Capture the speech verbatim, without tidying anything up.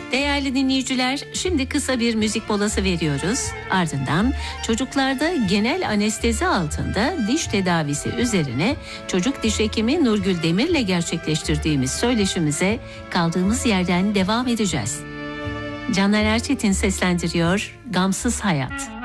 Değerli dinleyiciler, şimdi kısa bir müzik molası veriyoruz. Ardından çocuklarda genel anestezi altında diş tedavisi üzerine çocuk diş hekimi Nurgül Demir'le gerçekleştirdiğimiz söyleşimize kaldığımız yerden devam edeceğiz. Caner Erçetin seslendiriyor, Gamsız Hayat.